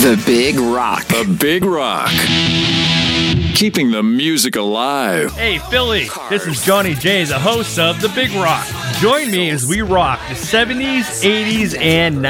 The Big Rock. The Big Rock. Keeping the music alive. Hey, Philly, this is Johnny J, the host of The Big Rock. Join me as we rock the 70s, 80s, and 90s.